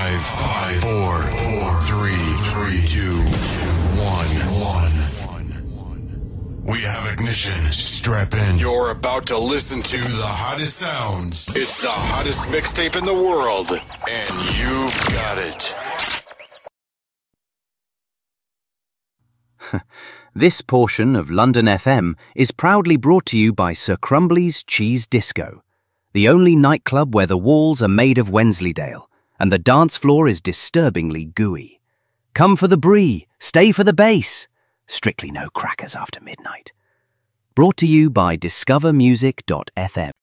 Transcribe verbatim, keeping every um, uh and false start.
Five, five, four, four, three, three, two, one, one. We have ignition. Strap in. You're about to listen to the hottest sounds. It's the hottest mixtape in the world, and you've got it. This portion of London F M is proudly brought to you by Sir Crumbly's Cheese Disco, the only nightclub where the walls are made of Wensleydale and the dance floor is disturbingly gooey. Come for the brie, stay for the bass. Strictly no crackers after midnight. Brought to you by discover music dot f m.